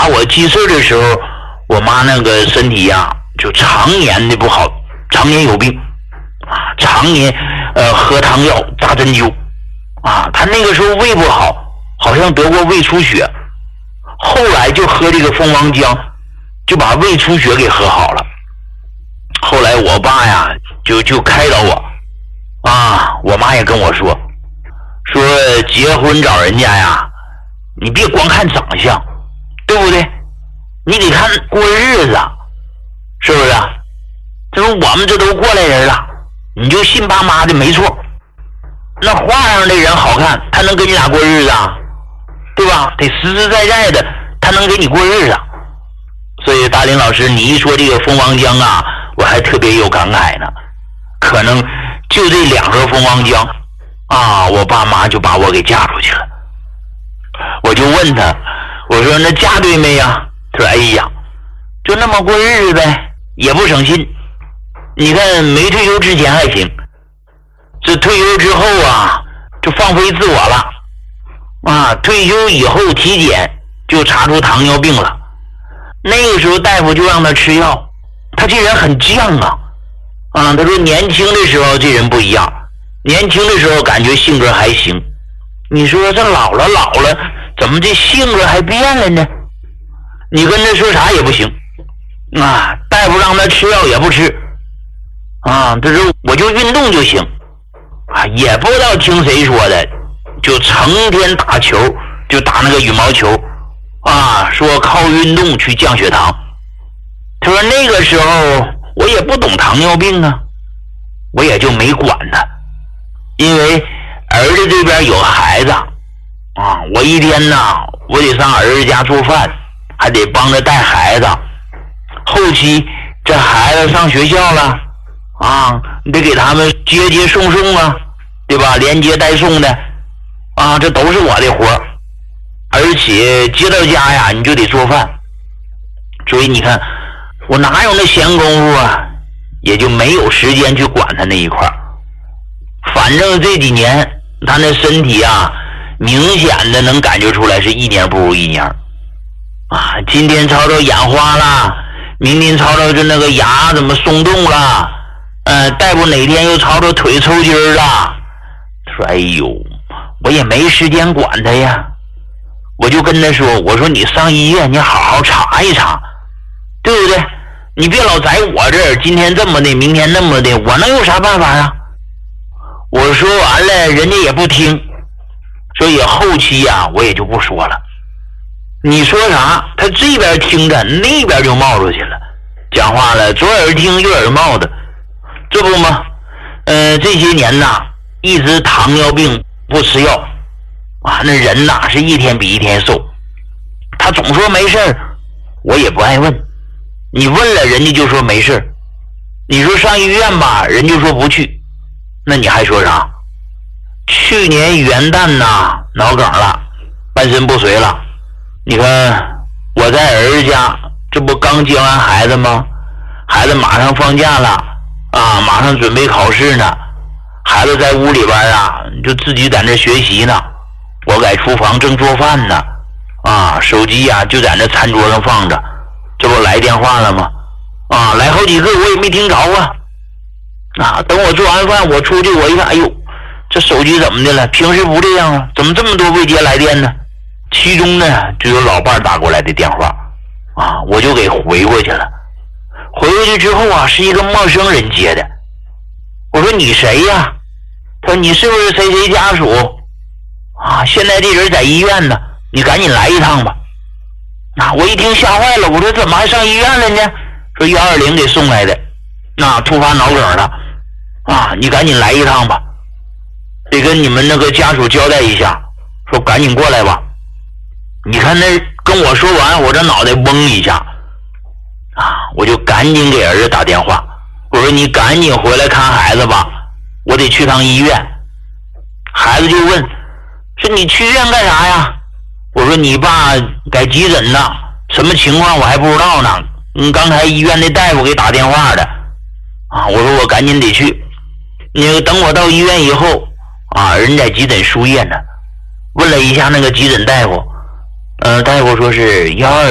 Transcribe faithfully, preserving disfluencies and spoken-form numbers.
打我记事的时候，我妈那个身体呀、啊，就常年的不好，常年有病啊，常年呃喝汤药扎针灸啊，她那个时候胃不好，好像得过胃出血，后来就喝这个蜂王浆，就把胃出血给喝好了。后来我爸呀就就开导我啊，我妈也跟我说说结婚找人家呀，你别光看长相，对不对？你得看过日子，是不是？这说我们这都过来人了，你就信爸妈的没错。那画上的人好看，他能跟你俩过日子啊？对吧？得实实在在的，他能给你过日子。所以大林老师，你一说这个蜂王浆啊，我还特别有感慨呢。可能就这两盒蜂王浆啊，我爸妈就把我给嫁出去了。我就问他，我说那嫁对没呀？他说哎呀，就那么过日子呗，也不省心。你看没退休之前还行，这退休之后啊，就放飞自我了啊。退休以后体检就查出糖尿病了，那个时候大夫就让他吃药，他这人很犟啊啊。他说年轻的时候这人不一样，年轻的时候感觉性格还行，你说这老了老了，怎么这性格还变了呢？你跟他说啥也不行啊，大夫让他吃药也不吃啊。他说我就运动就行啊，也不知道听谁说的，就成天打球，就打那个羽毛球啊，说靠运动去降血糖。他说那个时候我也不懂糖尿病啊，我也就没管他，因为儿子这边有孩子啊，我一天呢我得上儿子家做饭，还得帮着带孩子，后期这孩子上学校了啊，你得给他们接接送送啊，对吧？连接带送的啊，这都是我的活，而且接到家呀你就得做饭，所以你看我哪有那闲工夫啊，也就没有时间去管他那一块。反正这几年他那身体啊明显的能感觉出来是一年不如一年啊，今天吵吵眼花了，明天吵吵就那个牙怎么松动了，呃，大夫哪天又吵吵腿抽筋了。他说哎呦，我也没时间管他呀。我就跟他说，我说你上医院你好好查一查，对不对？你别老在我这儿，今天这么的明天那么的，我能有啥办法啊？我说完了人家也不听，所以后期呀、啊、我也就不说了。你说啥他这边听着那边就冒出去了，讲话了左耳听右耳冒的，这不吗？呃这些年呐一直糖尿病不吃药啊，那人呐是一天比一天瘦。他总说没事儿，我也不爱问，你问了人家就说没事，你说上医院吧人就说不去，那你还说啥？去年元旦呐脑梗了，半身不遂了。你看我在儿子家，这不刚接完孩子吗？孩子马上放假了啊，马上准备考试呢。孩子在屋里边啊，就自己在那学习呢。我在厨房正做饭呢，啊，手机呀、啊、就在那餐桌上放着。这不来电话了吗？啊，来好几个我也没听着啊。啊，等我做完饭我出去我一看，哎呦，这手机怎么的了？平时不这样啊，怎么这么多未接来电呢？其中呢就有老伴打过来的电话啊，我就给回过去了。回过去之后啊，是一个陌生人接的。我说你谁呀？他说你是不是谁谁家属啊？现在这人在医院呢，你赶紧来一趟吧。啊，我一听吓坏了，我说怎么还上医院了呢？说幺二零给送来的，那突发脑梗了啊，你赶紧来一趟吧，得跟你们那个家属交代一下，说赶紧过来吧。你看那跟我说完，我这脑袋嗡一下啊，我就赶紧给儿子打电话，我说你赶紧回来看孩子吧，我得去趟医院。孩子就问说你去医院干啥呀？我说你爸在急诊呢，什么情况我还不知道呢，嗯，刚才医院的大夫给打电话的啊。我说我赶紧得去，你等我到医院以后啊，人在急诊输液呢。问了一下那个急诊大夫，呃，大夫说是幺二